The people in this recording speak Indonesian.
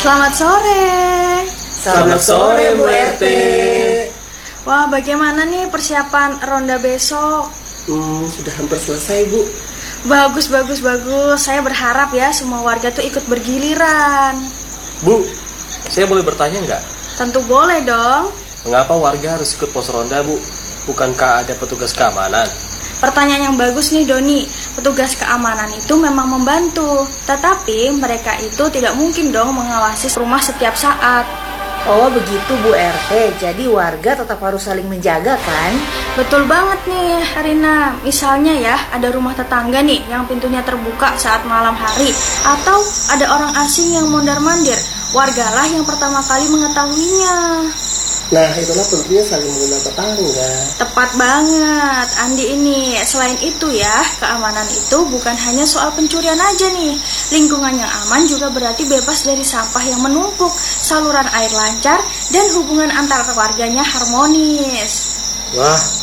Selamat sore. Selamat sore Bu RT. Wah, bagaimana nih persiapan ronda besok? Sudah hampir selesai Bu. Bagus. Saya berharap ya semua warga tuh ikut bergiliran. Bu, saya boleh bertanya nggak? Tentu boleh dong. Mengapa warga harus ikut pos ronda, Bu? Bukankah ada petugas keamanan? Pertanyaan yang bagus nih Doni. Petugas keamanan itu memang membantu, tetapi mereka itu tidak mungkin dong mengawasi rumah setiap saat. Oh begitu Bu RT, jadi warga tetap harus saling menjaga kan? Betul banget nih Karina. Misalnya ya, ada rumah tetangga nih yang pintunya terbuka saat malam hari, atau ada orang asing yang mondar-mandir, wargalah yang pertama kali mengetahuinya. Nah, itulah pentingnya saling mengenal tetangga. Tepat banget Andi ini. Selain itu ya, keamanan itu bukan hanya soal pencurian aja nih. Lingkungan yang aman juga berarti bebas dari sampah yang menumpuk, saluran air lancar, dan hubungan antar warganya harmonis. Wah,